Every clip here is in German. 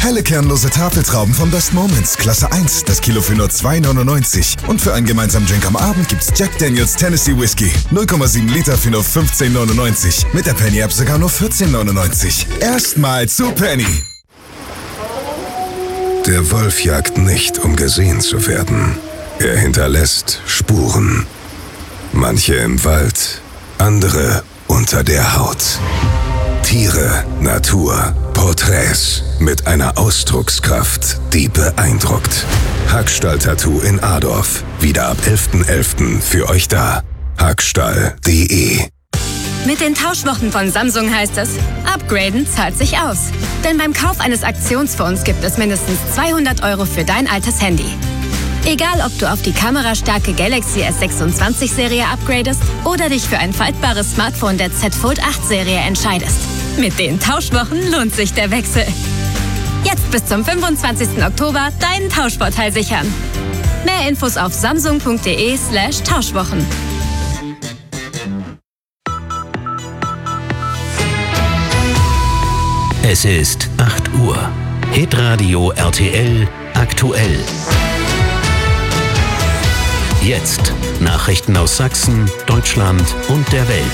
Helle kernlose Tafeltrauben von Best Moments, Klasse 1, das Kilo für nur 2,99. Und für einen gemeinsamen Drink am Abend gibt's Jack Daniels Tennessee Whiskey, 0,7 Liter für nur 15,99. Mit der Penny-App sogar nur 14,99. Erstmal zu Penny. Der Wolf jagt nicht, um gesehen zu werden. Er hinterlässt Spuren. Manche im Wald, andere unter der Haut. Tiere, Natur, Porträts mit einer Ausdruckskraft, die beeindruckt. Hackstall-Tattoo in Adorf. Wieder ab 11.11. für euch da. Hackstall.de. Mit den Tauschwochen von Samsung heißt es, upgraden zahlt sich aus. Denn beim Kauf eines Aktionsphones gibt es mindestens 200 € für dein altes Handy. Egal, ob du auf die kamerastarke Galaxy S26-Serie upgradest oder dich für ein faltbares Smartphone der Z Fold 8-Serie entscheidest. Mit den Tauschwochen lohnt sich der Wechsel. Jetzt bis zum 25. Oktober deinen Tauschvorteil sichern. Mehr Infos auf samsung.de/Tauschwochen. Es ist 8 Uhr. Hitradio RTL aktuell. Jetzt Nachrichten aus Sachsen, Deutschland und der Welt.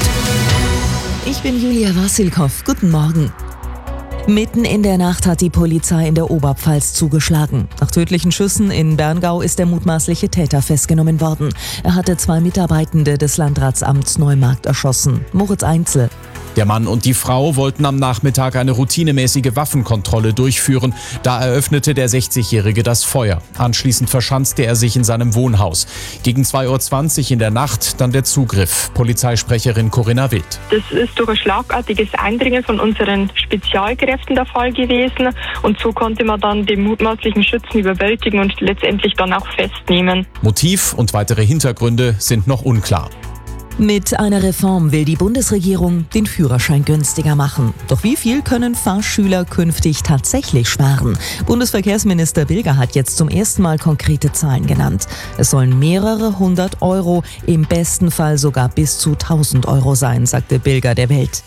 Ich bin Julia Wassilkow. Guten Morgen. Mitten in der Nacht hat die Polizei in der Oberpfalz zugeschlagen. Nach tödlichen Schüssen in Berngau ist der mutmaßliche Täter festgenommen worden. Er hatte 2 Mitarbeitende des Landratsamts Neumarkt erschossen. Moritz Einzel. Der Mann und die Frau wollten am Nachmittag eine routinemäßige Waffenkontrolle durchführen. Da eröffnete der 60-Jährige das Feuer. Anschließend verschanzte er sich in seinem Wohnhaus. Gegen 2:20 Uhr in der Nacht dann der Zugriff. Polizeisprecherin Corinna Wild. Das ist durch ein schlagartiges Eindringen von unseren Spezialkräften der Fall gewesen. Und so konnte man dann den mutmaßlichen Schützen überwältigen und letztendlich dann auch festnehmen. Motiv und weitere Hintergründe sind noch unklar. Mit einer Reform will die Bundesregierung den Führerschein günstiger machen. Doch wie viel können Fahrschüler künftig tatsächlich sparen? Bundesverkehrsminister Bilger hat jetzt zum ersten Mal konkrete Zahlen genannt. Es sollen mehrere 100 €, im besten Fall sogar bis zu 1.000 € sein, sagte Bilger der Welt.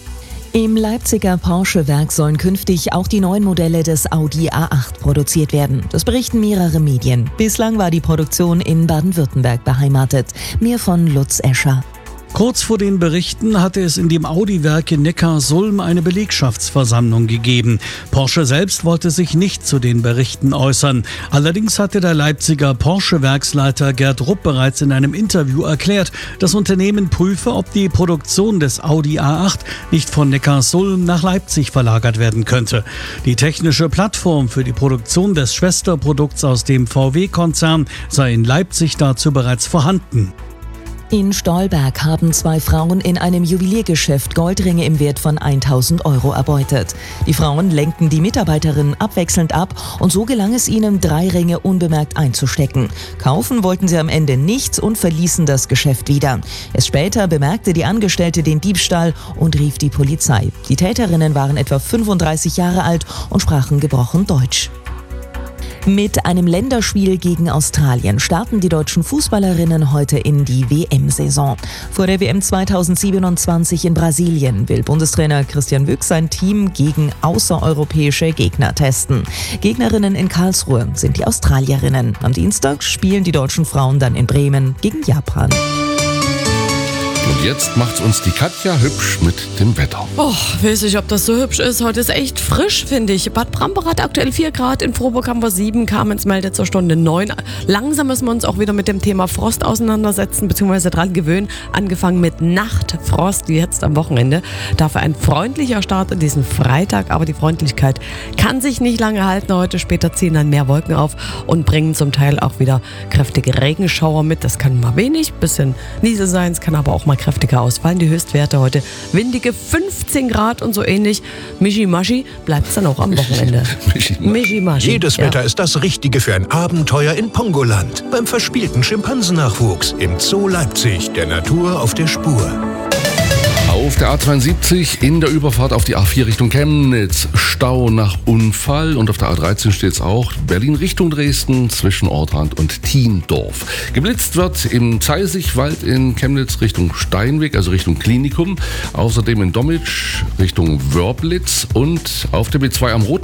Im Leipziger Porsche-Werk sollen künftig auch die neuen Modelle des Audi A8 produziert werden. Das berichten mehrere Medien. Bislang war die Produktion in Baden-Württemberg beheimatet. Mehr von Lutz Escher. Kurz vor den Berichten hatte es in dem Audi-Werk in Neckarsulm eine Belegschaftsversammlung gegeben. Porsche selbst wollte sich nicht zu den Berichten äußern. Allerdings hatte der Leipziger Porsche-Werksleiter Gerd Rupp bereits in einem Interview erklärt, das Unternehmen prüfe, ob die Produktion des Audi A8 nicht von Neckarsulm nach Leipzig verlagert werden könnte. Die technische Plattform für die Produktion des Schwesterprodukts aus dem VW-Konzern sei in Leipzig dazu bereits vorhanden. In Stolberg haben 2 Frauen in einem Juweliergeschäft Goldringe im Wert von 1.000 € erbeutet. Die Frauen lenkten die Mitarbeiterinnen abwechselnd ab und so gelang es ihnen, 3 Ringe unbemerkt einzustecken. Kaufen wollten sie am Ende nichts und verließen das Geschäft wieder. Erst später bemerkte die Angestellte den Diebstahl und rief die Polizei. Die Täterinnen waren etwa 35 Jahre alt und sprachen gebrochen Deutsch. Mit einem Länderspiel gegen Australien starten die deutschen Fußballerinnen heute in die WM-Saison. Vor der WM 2027 in Brasilien will Bundestrainer Christian Wück sein Team gegen außereuropäische Gegner testen. Gegnerinnen in Karlsruhe sind die Australierinnen. Am Dienstag spielen die deutschen Frauen dann in Bremen gegen Japan. Und jetzt macht's uns die Katja hübsch mit dem Wetter. Weiß ich, ob das so hübsch ist. Heute ist echt frisch, finde ich. Bad Bramberg hat aktuell 4 Grad, in Frohburg haben wir 7, Kamenz meldet zur Stunde 9. Langsam müssen wir uns auch wieder mit dem Thema Frost auseinandersetzen, beziehungsweise dran gewöhnen. Angefangen mit Nachtfrost, wie jetzt am Wochenende. Dafür ein freundlicher Start in diesen Freitag, aber die Freundlichkeit kann sich nicht lange halten. Heute später ziehen dann mehr Wolken auf und bringen zum Teil auch wieder kräftige Regenschauer mit. Das kann mal wenig, bisschen Niese sein, es kann aber auch mal kräftiger ausfallen. Die Höchstwerte heute windige 15 Grad und so ähnlich. Mischi-Maschi bleibt es dann auch am Wochenende. Mischi-Maschi. Jedes Wetter ist das Richtige für ein Abenteuer in Pongoland. Beim verspielten Schimpansennachwuchs im Zoo Leipzig, der Natur auf der Spur. Auf der A72 in der Überfahrt auf die A4 Richtung Chemnitz Stau nach Unfall und auf der A13 steht es auch Berlin Richtung Dresden zwischen Ortrand und Thiendorf. Geblitzt wird im Zeisigwald in Chemnitz Richtung Steinweg, also Richtung Klinikum, außerdem in Dommitsch Richtung Wörblitz und auf der B2 am Roten